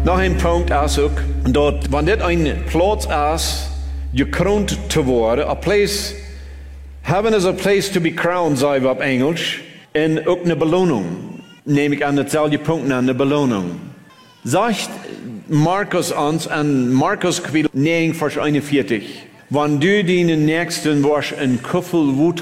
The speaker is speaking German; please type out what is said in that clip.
Noch ein Punkt ist auch, dort, wenn das ein Platz ist, gekrönt zu werden, a place, heaven is a place to be crowned, sagen wir auf Englisch, und auch eine Belohnung. Nehme ich an derselben Punkt an, eine Belohnung. Sagt Markus uns an Markus Kapitel 9, Vers 41, wenn du deinen Nächsten warst in Kuffel